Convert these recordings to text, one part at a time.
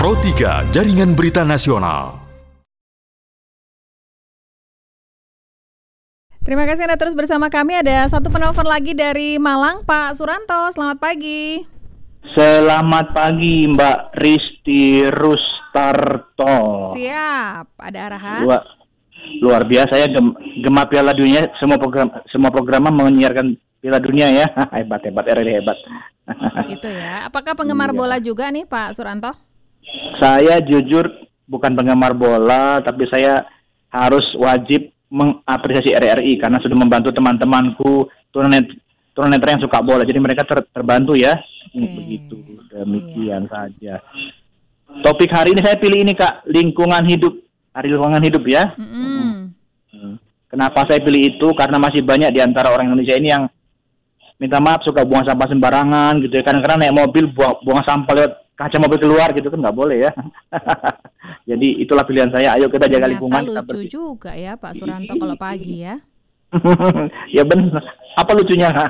Pro 3 Jaringan Berita Nasional. Terima kasih Anda terus bersama kami. Ada satu penelpon lagi dari Malang, Pak Suranto. Selamat pagi. Selamat pagi Mbak Risti Rustarto. Siap, ada arahan? Luar biasa ya, gemar Piala Dunia. Semua program menyiarkan Piala Dunia ya. Hebat, RRI hebat. Gitu ya. Apakah penggemar bola juga nih Pak Suranto? Saya jujur bukan penggemar bola, tapi saya harus wajib mengapresiasi RRI karena sudah membantu teman-temanku tunanetra yang suka bola. Jadi mereka terbantu ya. Begitu. Demikian saja. Topik hari ini saya pilih ini Kak, lingkungan hidup. Hari lingkungan hidup ya. Kenapa saya pilih itu? Karena masih banyak di antara orang Indonesia ini yang minta maaf suka buang sampah sembarangan gitu ya. Kadang-kadang naik mobil buang sampah lewat kaca mobil keluar gitu kan nggak boleh ya. Jadi itulah pilihan saya. Ayo kita jaga lingkungan. Kita lucu juga ya Pak Suranto kalau pagi ya. Ya benar. Apa lucunya Kak?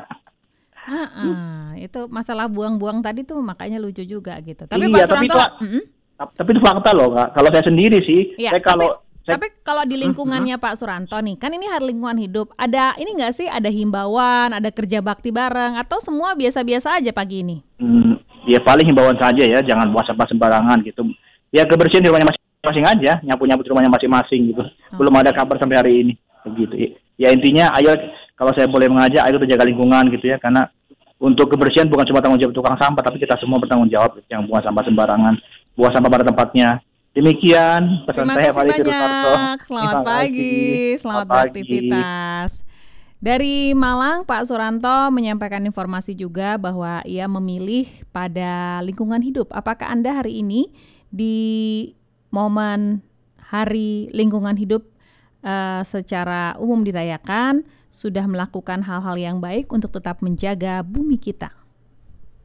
Itu masalah buang-buang tadi tuh makanya lucu juga gitu. Tapi iya, Pak Suranto, tapi itu fakta loh Kak. Kalau saya sendiri sih, ya, tapi kalau di lingkungannya Pak Suranto nih, kan ini hari lingkungan hidup. Ada ini nggak sih? Ada himbauan, ada kerja bakti bareng, atau semua biasa-biasa aja pagi ini? Ya paling himbauan saja ya, jangan buang sampah sembarangan gitu. Ya kebersihan di rumahnya masing-masing aja, nyapu-nyapu di rumahnya masing-masing gitu. Belum ada kabar sampai hari ini, begitu. Ya intinya, ayo kalau saya boleh mengajak, ayo kita jaga lingkungan gitu ya, karena untuk kebersihan bukan cuma tanggung jawab tukang sampah, tapi kita semua bertanggung jawab yang buang sampah sembarangan, buang sampah pada tempatnya. Demikian pesan saya, Pak Risti Rustarto. Selamat pagi, selamat beraktivitas. Dari Malang, Pak Suranto menyampaikan informasi juga bahwa ia memilih pada lingkungan hidup. Apakah Anda hari ini di momen Hari Lingkungan Hidup secara umum dirayakan sudah melakukan hal-hal yang baik untuk tetap menjaga bumi kita?